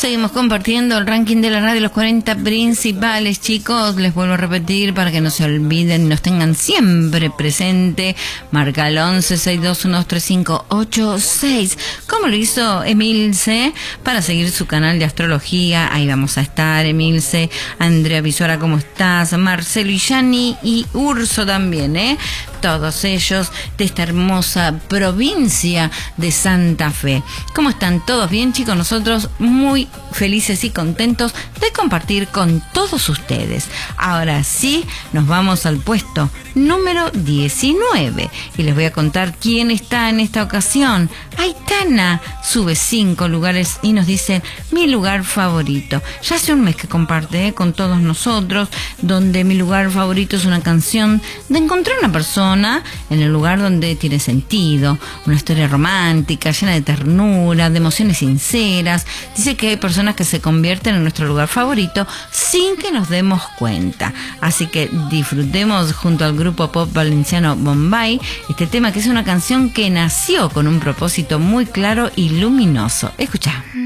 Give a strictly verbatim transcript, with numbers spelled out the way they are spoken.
Seguimos compartiendo el ranking de la radio, los cuarenta principales, chicos. Les vuelvo a repetir para que no se olviden, nos tengan siempre presente. Marca el once seis dos uno dos tres cinco ocho seis, como lo hizo Emilce, para seguir su canal de astrología. Ahí vamos a estar, Emilce. Andrea Visora, ¿cómo estás? Marcelo y Yani y Urso también, ¿eh? Todos ellos de esta hermosa provincia de Santa Fe. ¿Cómo están todos? Bien, chicos, nosotros muy felices y contentos de compartir con todos ustedes. Ahora sí, nos vamos al puesto número diecinueve y les voy a contar quién está en esta ocasión. Aitana sube cinco lugares y nos dice: mi lugar favorito. Ya hace un mes que comparte ¿eh? con todos nosotros, donde mi lugar favorito es una canción de encontrar una persona en el lugar donde tiene sentido, una historia romántica, llena de ternura, de emociones sinceras. Dice que hay personas que se convierten en nuestro lugar favorito sin que nos demos cuenta. Así que disfrutemos junto al grupo pop valenciano Bombay este tema, que es una canción que nació con un propósito muy claro y luminoso. Escucha.